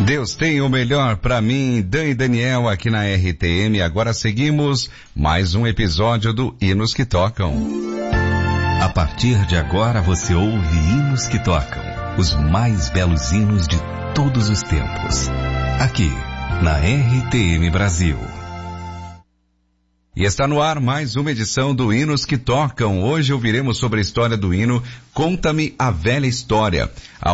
Deus tem o melhor para mim, Dan e Daniel aqui na RTM. Agora seguimos mais um episódio do Hinos que Tocam. A partir de agora você ouve Hinos que Tocam, os mais belos hinos de todos os tempos, aqui na RTM Brasil. E está no ar mais uma edição do Hinos que Tocam. Hoje ouviremos sobre a história do hino Conta-me a Velha História.